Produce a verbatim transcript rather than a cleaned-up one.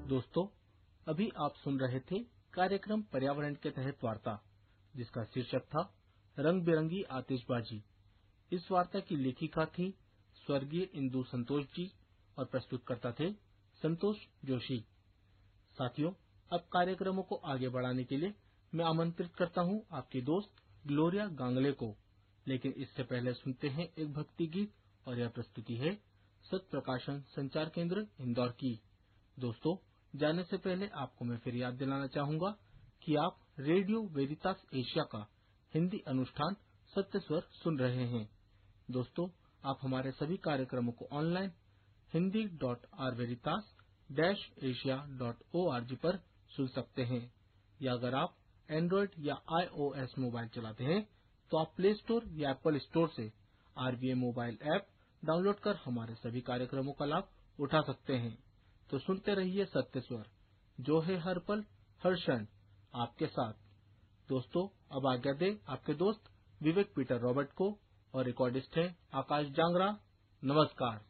दोस्तों, अभी आप सुन रहे थे कार्यक्रम पर्यावरण के तहत वार्ता, जिसका शीर्षक था रंग बिरंगी आतिशबाजी। इस वार्ता की लेखिका थी स्वर्गीय इंदु संतोष जी और प्रस्तुतकर्ता थे संतोष जोशी। साथियों, अब कार्यक्रमों को आगे बढ़ाने के लिए मैं आमंत्रित करता हूं आपकी दोस्त ग्लोरिया गांगले को। लेकिन इससे पहले सुनते हैं एक भक्ति गीत, और यह प्रस्तुति है सत प्रकाशन संचार केंद्र इंदौर की। दोस्तों, जाने से पहले आपको मैं फिर याद दिलाना चाहूंगा कि आप रेडियो वेरितास एशिया का हिंदी अनुष्ठान सत्य स्वर सुन रहे हैं। दोस्तों, आप हमारे सभी कार्यक्रमों को online Hindi dot are वेरितास dash Asia dot O R G पर सुन सकते हैं, या अगर आप एंड्रॉइड या आई ओ एस मोबाइल चलाते हैं तो आप प्ले स्टोर या एप्पल स्टोर से are V A mobile app download कर हमारे सभी कार्यक्रमों का लाभ उठा सकते हैं। तो सुनते रहिए सत्य स्वर, जो है हर पल हर क्षण आपके साथ। दोस्तों, अब आज्ञा दे आपके दोस्त विवेक पीटर रॉबर्ट को, और रिकॉर्डिस्ट है आकाश जांगरा। नमस्कार।